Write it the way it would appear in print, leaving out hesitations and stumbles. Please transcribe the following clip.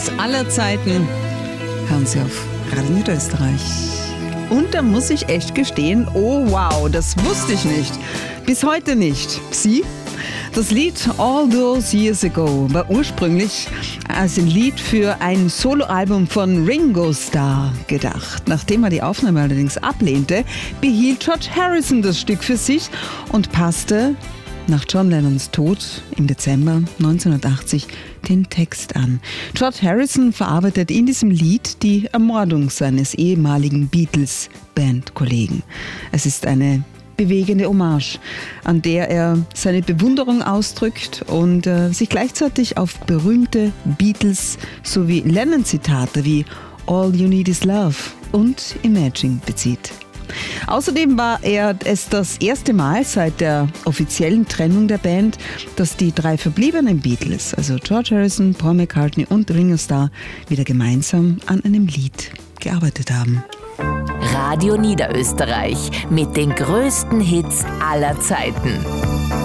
Hits aller Zeiten hören Sie auf Radio Niederösterreich. Und da muss ich echt gestehen, oh wow, das wusste ich nicht. Bis heute nicht. Sie? Das Lied All Those Years Ago war ursprünglich als ein Lied für ein Soloalbum von Ringo Starr gedacht. Nachdem er die Aufnahme allerdings ablehnte, behielt George Harrison das Stück für sich und passte nach John Lennons Tod im Dezember 1980 den Text an. George Harrison verarbeitet in diesem Lied die Ermordung seines ehemaligen Beatles-Bandkollegen. Es ist eine bewegende Hommage, an der er seine Bewunderung ausdrückt und sich gleichzeitig auf berühmte Beatles- sowie Lennon-Zitate wie All You Need Is Love und Imagine bezieht. Außerdem war es das erste Mal seit der offiziellen Trennung der Band, dass die drei verbliebenen Beatles, also George Harrison, Paul McCartney und Ringo Starr, wieder gemeinsam an einem Lied gearbeitet haben. Radio Niederösterreich mit den größten Hits aller Zeiten.